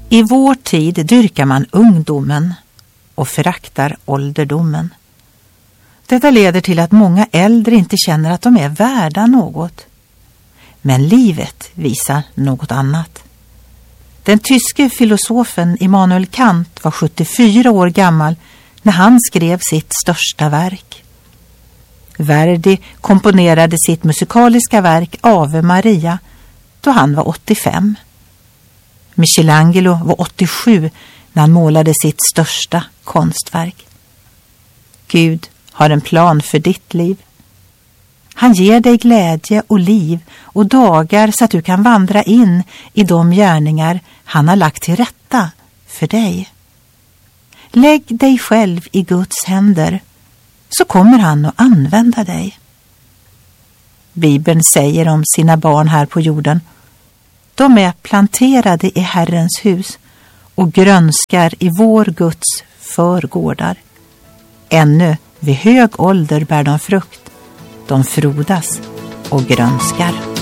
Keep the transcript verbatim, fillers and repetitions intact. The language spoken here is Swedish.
I vår tid dyrkar man ungdomen och föraktar ålderdomen. Detta leder till att många äldre inte känner att de är värda något. Men livet visar något annat. Den tyske filosofen Immanuel Kant var sjuttiofyra år gammal när han skrev sitt största verk. Verdi komponerade sitt musikaliska verk Ave Maria då han var åttiofem. Michelangelo var åttiosju när han målade sitt största konstverk. Gud har en plan för ditt liv. Han ger dig glädje och liv och dagar så att du kan vandra in i de gärningar han har lagt till rätta för dig. Lägg dig själv i Guds händer så kommer han att använda dig. Bibeln säger om sina barn här på jorden: de är planterade i Herrens hus och grönskar i vår Guds förgårdar. Ännu vid hög ålder bär de frukt. De frodas och grönskar.